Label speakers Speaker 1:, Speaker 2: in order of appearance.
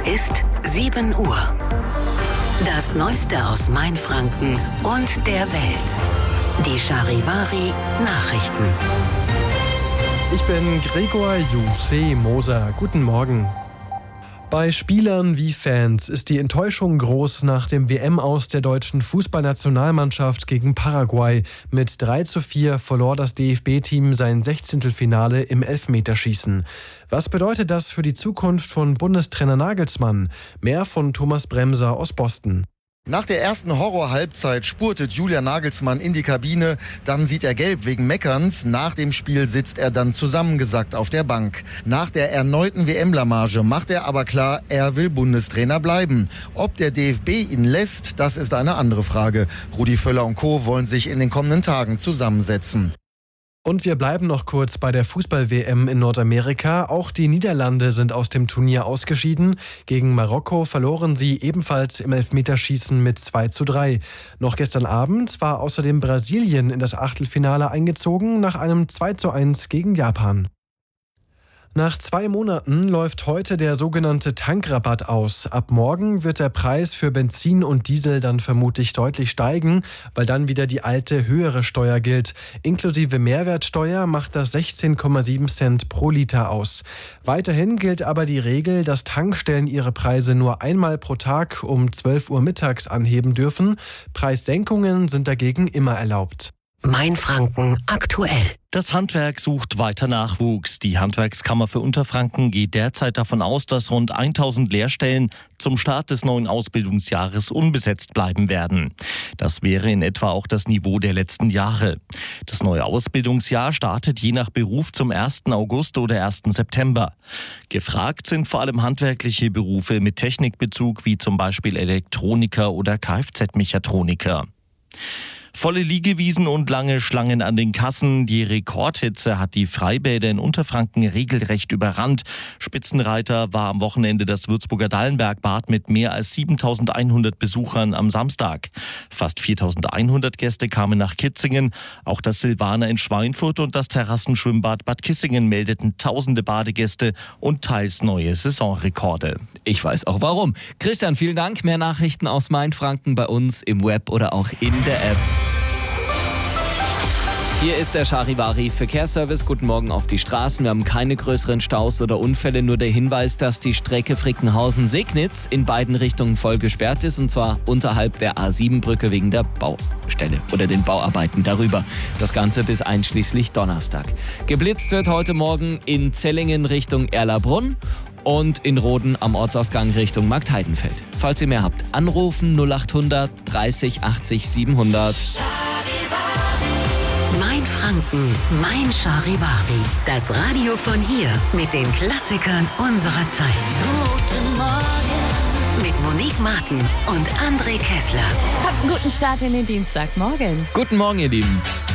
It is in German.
Speaker 1: ist 7 Uhr. Das Neueste aus Mainfranken und der Welt. Die Charivari Nachrichten.
Speaker 2: Ich bin Gregor Juse Moser. Guten Morgen. Bei Spielern wie Fans ist die Enttäuschung groß nach dem WM-Aus der deutschen Fußballnationalmannschaft gegen Paraguay. Mit 3:4 verlor das DFB-Team sein 16. Finale im Elfmeterschießen. Was bedeutet das für die Zukunft von Bundestrainer Nagelsmann? Mehr von Thomas Bremser aus Boston.
Speaker 3: Nach der ersten Horror-Halbzeit spurtet Julian Nagelsmann in die Kabine. Dann sieht er gelb wegen Meckerns. Nach dem Spiel sitzt er dann zusammengesackt auf der Bank. Nach der erneuten WM-Blamage macht er aber klar, er will Bundestrainer bleiben. Ob der DFB ihn lässt, das ist eine andere Frage. Rudi Völler und Co. wollen sich in den kommenden Tagen zusammensetzen.
Speaker 2: Und wir bleiben noch kurz bei der Fußball-WM in Nordamerika. Auch die Niederlande sind aus dem Turnier ausgeschieden. Gegen Marokko verloren sie ebenfalls im Elfmeterschießen mit 2:3. Noch gestern Abend war außerdem Brasilien in das Achtelfinale eingezogen nach einem 2:1 gegen Japan. Nach 2 Monaten läuft heute der sogenannte Tankrabatt aus. Ab morgen wird der Preis für Benzin und Diesel dann vermutlich deutlich steigen, weil dann wieder die alte, höhere Steuer gilt. Inklusive Mehrwertsteuer macht das 16,7 Cent pro Liter aus. Weiterhin gilt aber die Regel, dass Tankstellen ihre Preise nur einmal pro Tag um 12 Uhr mittags anheben dürfen. Preissenkungen sind dagegen immer erlaubt.
Speaker 1: Mainfranken aktuell.
Speaker 4: Das Handwerk sucht weiter Nachwuchs. Die Handwerkskammer für Unterfranken geht derzeit davon aus, dass rund 1000 Lehrstellen zum Start des neuen Ausbildungsjahres unbesetzt bleiben werden. Das wäre in etwa auch das Niveau der letzten Jahre. Das neue Ausbildungsjahr startet je nach Beruf zum 1. August oder 1. September. Gefragt sind vor allem handwerkliche Berufe mit Technikbezug wie zum Beispiel Elektroniker oder Kfz-Mechatroniker. Volle Liegewiesen und lange Schlangen an den Kassen. Die Rekordhitze hat die Freibäder in Unterfranken regelrecht überrannt. Spitzenreiter war am Wochenende das Würzburger Dallenbergbad mit mehr als 7100 Besuchern am Samstag. Fast 4100 Gäste kamen nach Kitzingen. Auch das Silvaner in Schweinfurt und das Terrassenschwimmbad Bad Kissingen meldeten tausende Badegäste und teils neue Saisonrekorde.
Speaker 5: Ich weiß auch warum. Christian, vielen Dank. Mehr Nachrichten aus Mainfranken bei uns im Web oder auch in der App. Hier ist der Charivari Verkehrsservice. Guten Morgen auf die Straßen. Wir haben keine größeren Staus oder Unfälle. Nur der Hinweis, dass die Strecke Frickenhausen-Segnitz in beiden Richtungen voll gesperrt ist. Und zwar unterhalb der A7-Brücke wegen der Baustelle oder den Bauarbeiten darüber. Das Ganze bis einschließlich Donnerstag. Geblitzt wird heute Morgen in Zellingen Richtung Erlabrunn und in Roden am Ortsausgang Richtung Marktheidenfeld. Falls ihr mehr habt, anrufen 0800 30 80 700.
Speaker 1: Mainfranken, mein Charivari. Das Radio von hier mit den Klassikern unserer Zeit. Guten Morgen. Mit Monique Martin und André Kessler.
Speaker 6: Habt einen guten Start in den Dienstagmorgen.
Speaker 5: Guten Morgen, ihr Lieben.